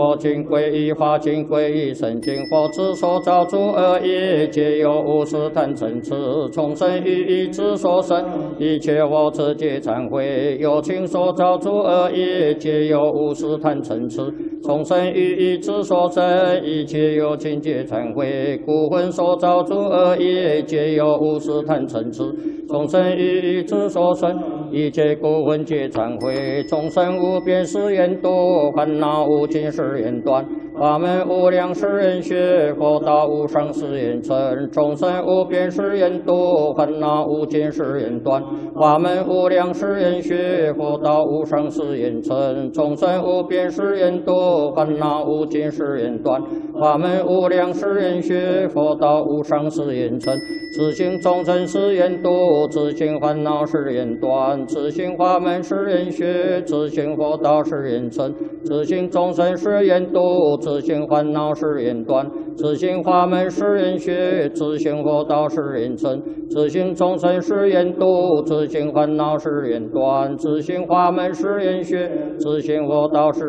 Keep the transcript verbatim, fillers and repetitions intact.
佛经归一，法经归一，圣经佛之所造诸恶业，皆由无始贪嗔痴，从生于意之所生。一切我执皆忏悔，有情所造诸恶业，皆由无始贪嗔痴，从生于意之所生。一切有情皆忏悔，故魂所造诸恶业，皆由无始贪嗔痴，从生于意之所生。一切故魂皆忏悔，众生无边誓愿度，烦恼无尽誓愿断，法门无量誓愿学，佛道无上誓愿成。众生无边誓愿度，烦恼无尽誓愿断，法门无量誓愿学，佛道无上誓愿成。众生无边誓愿度，烦恼无尽誓愿断，法门无量誓愿学，佛道无上誓愿成。自性众生誓愿度，自性烦恼誓愿断，自性法门誓愿学，自性佛道誓愿成。自性众生誓愿度，自性烦恼誓愿断，自性法门誓愿学，自性佛道誓愿成。自性众生誓愿度，自性烦恼誓愿断，自性法门誓愿学，自性佛道誓